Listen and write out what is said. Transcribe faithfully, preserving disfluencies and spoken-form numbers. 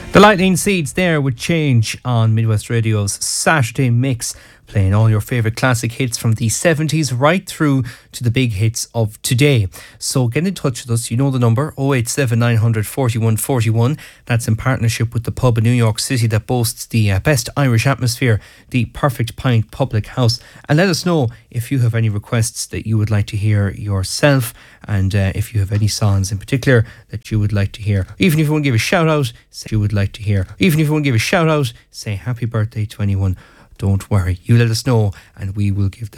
The Lightning Seeds there would change on Midwest Radio's Saturday Mix, playing all your favourite classic hits from the seventies right through to the big hits of today. So get in touch with us. You know the number, oh eight seven nine hundred forty-one forty-one. That's in partnership with the pub in New York City that boasts the uh, best Irish atmosphere, the Perfect Pint Public House. And let us know if you have any requests that you would like to hear yourself, and uh, if you have any songs in particular that you would like to hear. Even if you want to give a shout out, say you would like to hear. Even if you want to give a shout out, say happy birthday to anyone. Don't worry, you let us know and we will give them